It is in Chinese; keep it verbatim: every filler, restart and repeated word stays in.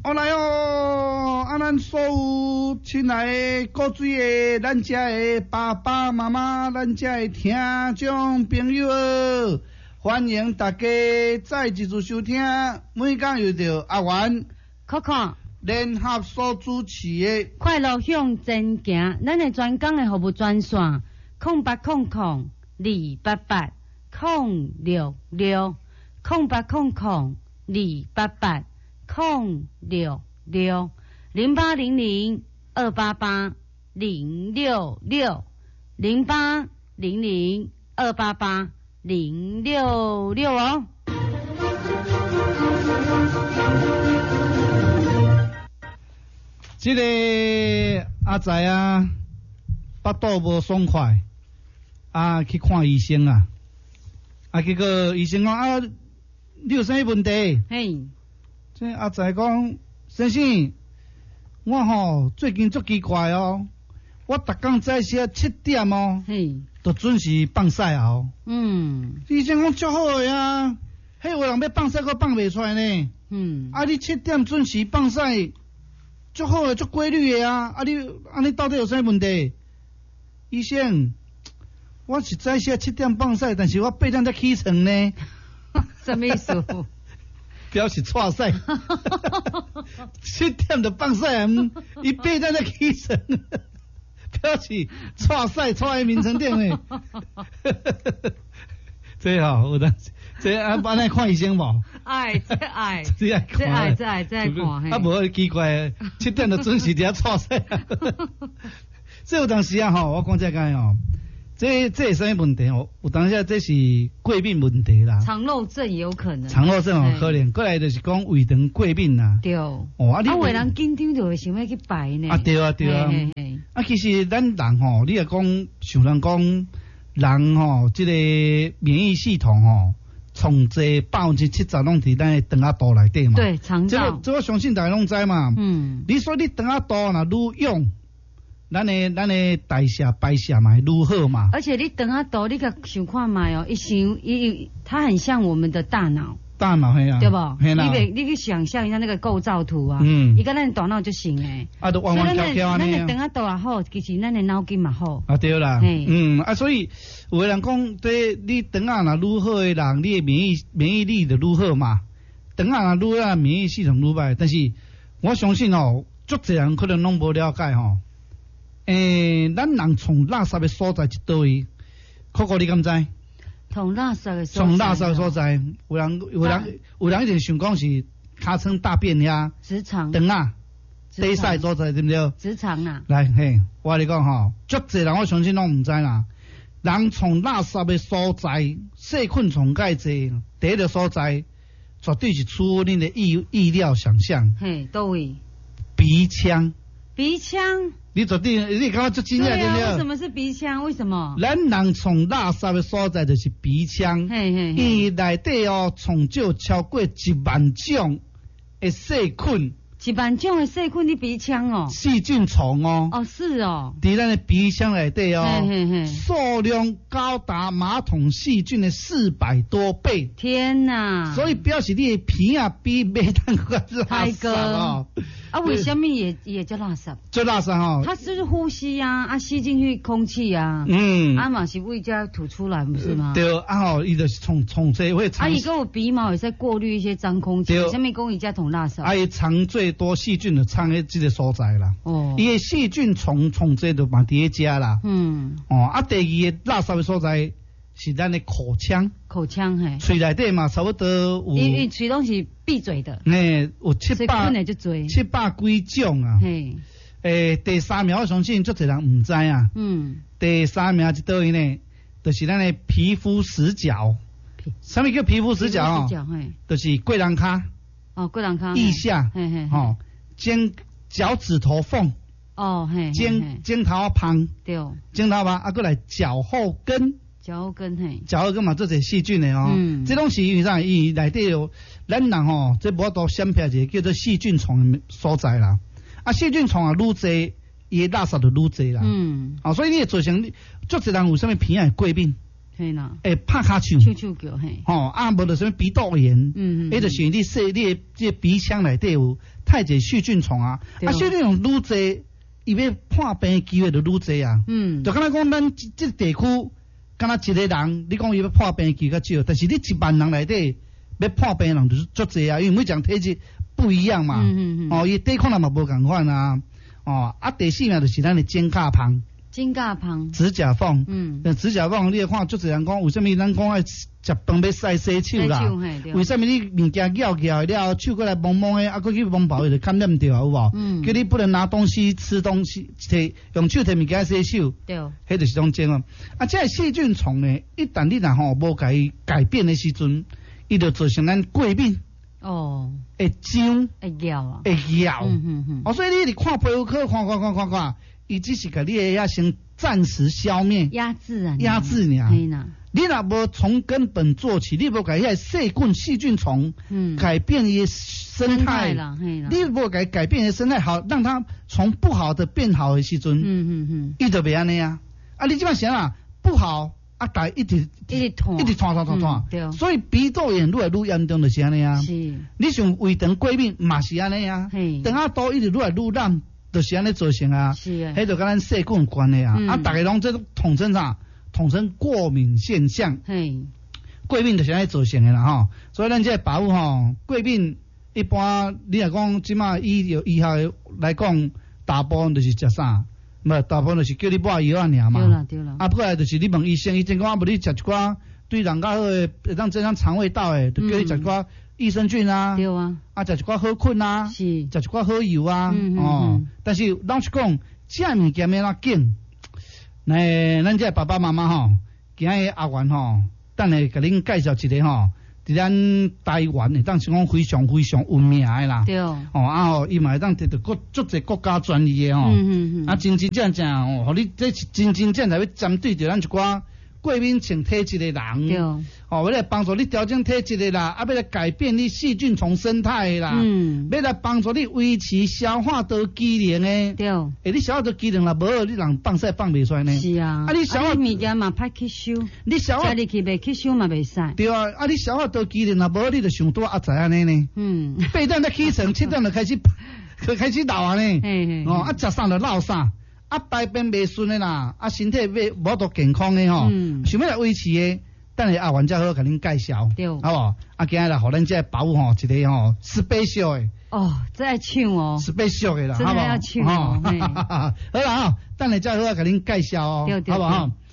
后来哦，啊，咱所有亲爱的各水的，咱遮的爸爸妈妈，咱遮的听众朋友，欢迎大家再一次收听，每讲又着阿元、 Coco 联合所主持的快乐向前行，咱的专讲的服务专线空八空空二八八空六六空八空空二八八空六六零八零零二八八零六六零八零零二八八零六六哦。 这个阿仔啊，腹肚无爽快，啊去看医生啊，啊结果医生讲啊，你有啥问题？ 嘿， 这阿仔讲，先生，我吼最近足奇怪哦，我逐工早些七点哦， 嘿， 就准时放屎后。 嗯医生讲足好个啊，迄有人要放屎，佫放袂出来呢。 嗯， 啊，你七点准时放屎。足好诶，足规律诶啊！啊你啊你到底有啥问题？医生，我是早些七点放屎，但是我八点才起床呢。 什么意思？ 表示错屎。七点就放屎，嗯，伊八点才起床，表示错屎错喺眠床顶诶。这吼有当时。这啊，安尼看医生无？ 爱这爱， 这爱看， 这爱这爱这爱看。 啊，无奇怪，七点就准时伫遐错屎。这有当时啊吼，我讲这个吼，这这是啥问题哦？有当时这是过敏问题啦。 肠漏症也有可能。 肠漏症哦，可能过来就是讲胃肠过敏啦。 对。哦， 啊， 啊，有人紧张就会想要去排呢。 啊，对啊，对啊。啊，其实咱人吼，你也讲，想人讲，人吼，这个免疫系统吼。从这百分之七十拢伫咱的肠仔肚内底嘛， 对，肠道。 这个这个相信大家拢知嘛。 嗯。你说你肠仔肚若愈用，咱的咱的代谢排泄嘛愈好嘛。 而且你肠仔肚，你个想看卖哦，一想一，它很像我们的大脑。 大脑嘿啊， 对不？ 嘿啦。 你给你去想象一下那个构造图啊， 嗯， 伊个咱大脑就行诶。 啊，都弯弯翘翘安尼啊。 咱的肠仔肚也好，其实咱的脑筋嘛好。 啊，对啦。嗯啊，所以有个人讲，这你肠仔若愈好诶人，你的免疫免疫力就愈好嘛。肠仔若愈啊，免疫系统愈歹。但是我相信哦，足侪人可能拢无了解吼。诶，咱人从垃圾诶所在是倒位？可可你敢知？ 从垃圾的所在， 从垃圾所在，有人有人有人一定想讲是尻川大便遐， 直肠、 肠啊、底塞所在，对不对？ 直肠啊， 来嘿，我你讲吼，足侪人我相信拢唔知啦。人从垃圾的所在，细菌从介济，第一个所在，绝对是出乎恁的意意料想象。 嘿，倒位？ 鼻腔。 鼻腔。 你绝对，你感觉足惊讶对不对？ 为什么是鼻腔？为什么？ 咱人从垃圾的所在就是鼻腔， 嘿嘿嘿， 伊内底哦，从少超过一万种的细菌。 一万种的细菌，你鼻腔哦， 细菌虫哦， 哦是哦， 伫咱的鼻腔内底哦， 嘿嘿嘿， 数量高达马桶细菌的四百多倍。 天哪！ 所以表示你的鼻啊比煤炭更垃圾哦。 啊，为什么也也叫垃圾？ 做垃圾哈， 它是呼吸啊，啊吸进去空气啊， 嗯， 啊嘛是胃家吐出来不是吗？ 对，啊吼，伊就是从从这会长， 啊伊跟我鼻毛也在过滤一些脏空气，下面讲伊家桶垃圾， 啊伊藏最多细菌的藏喺这个所在啦， 哦， 伊的细菌从从这就嘛伫喺遮啦， 嗯， 哦，啊第二个垃圾的所在是咱的口腔， 口腔嘿， 喙内底嘛差不多有， 因为喙拢是闭嘴的， 嘿，有七百七百几种啊， 嘿。 诶，第三名我相信足侪人唔知啊。 嗯。 第三名是倒位呢？就是咱的皮肤死角。什么叫皮肤死角哦？就是贵人骹。 哦，贵人骹。 腋下。 嘿嘿。 哦，肩脚趾头缝。 哦嘿。 肩肩头旁。 对。 肩头旁啊，过来脚后跟。 脚后跟嘿。 脚后跟嘛，做些细菌的哦。嗯。这种是因为啥？伊内底有咱人吼，这无法度闪避一个叫做细菌虫所在啦。啊，细菌虫啊，愈侪，伊的垃圾就愈侪啦。嗯。啊，所以你会造成，足侪人有啥物鼻啊过敏。 嘿啦。 会拍骹手。 手手叫嘿。 吼、哦，啊，无就啥物鼻窦炎。嗯嗯。迄就是你说你的这鼻腔内底有太侪细菌虫啊，啊细菌虫愈侪，伊要破病机会就愈侪啊。嗯，就敢若讲咱即地区，敢若一个人，你讲伊要破病机较少，但是你一万人内底要破病人就是足侪啊，因为每种体质不一样嘛。嗯嗯嗯。哦，伊抵抗力嘛无共款啊。哦，啊第四名就是咱的肩胛芳。 肩胛芳。指甲缝。嗯。指甲缝，你看足侪人讲，为什么咱讲爱食饭要洗洗手啦？为什么你物件咬咬了，手过来摸摸的，啊，过去摸包就感染掉有无？嗯。叫你不能拿东西、吃东西，摕用手摕物件洗手。对。迄就是种症啊。啊，这细菌虫呢，一旦你若吼无改改变的时阵，伊就造成咱过敏。哦。会痒。 会咬啊。 会咬。嗯嗯嗯。哦，所以你你看皮肤科看看看看看，伊只是甲你的遐先暂时消灭。 压制啊。 压制你啊。你若无从根本做起，你无改遐细菌细菌虫，嗯，改变伊生态啦，你无改改变伊生态好，让它从不好的变好的时阵，嗯嗯嗯，伊就袂安尼啊。啊，你即摆想啊，不好啊，大一直一直拖， 一直拖拖拖拖，对，所以鼻窦炎愈来愈严重就是安尼啊。是，你像胃肠过敏嘛是安尼啊，肠啊肚一直愈来愈烂，就是安尼造成啊。是啊，迄就跟咱细菌有关的啊。啊，大家拢这统称啥？统称过敏现象，嘿，过敏就是安尼造成的啦吼，所以咱这保护吼，过敏一般你若讲即马医药医学来讲，大部分就是食啥，无大部分就是叫你买药啊尔嘛，对啦对啦，啊不过来就是你问医生，医生讲啊，无你食一寡对人较好诶，会当增强肠胃道诶，就叫你食一寡益生菌啊，对啊，啊食一寡好菌啊，是，食一寡好油啊，嗯嗯哦，但是老实讲，这物件要哪紧？来，咱这爸爸妈妈吼，今日阿元吼，等下甲恁介绍一个吼，伫咱台湾会当是讲非常非常有名的啦。对。哦啊吼，伊嘛会当得到国足侪国家专利的吼。嗯嗯嗯。啊，真真正正哦，互你这是真真正正要针对着咱一寡过敏性体质的人。对。哦，为了帮助你调整体质的啦，啊，要来改变你细菌丛生态的啦。嗯。要来帮助你维持消化道机能的。对。诶，你消化道机能啦无好，你人放屎放袂出来呢。是啊。啊，你消化物件嘛歹吸收。 你消化。 食入去袂吸收嘛袂使。 对啊，啊，你消化道机能啦无好，你就上多压在安尼呢。嗯。八点才起床，七点就开始就开始闹安尼。嘿嘿。哦，啊，食啥就闹啥，啊，排便袂顺的啦，啊，身体袂无多健康的吼。嗯。想要来维持的。等下阿元才好甲恁介绍，好无？啊，今日来互咱这保护吼一个吼 special 的。 哦，这爱唱哦 ，special 的啦， 好不好？真的要唱哦。 好啦，吼，等下才好甲恁介绍哦，好不好？